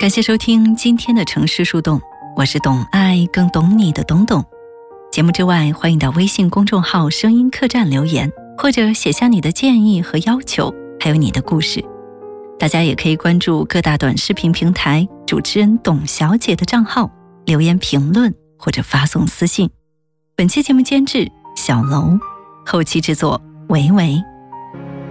感谢收听今天的城市树洞，我是懂爱更懂你的董董。节目之外，欢迎到微信公众号声音客栈留言，或者写下你的建议和要求，还有你的故事。大家也可以关注各大短视频平台主持人董小姐的账号，留言评论或者发送私信。本期节目监制小楼，后期制作维维。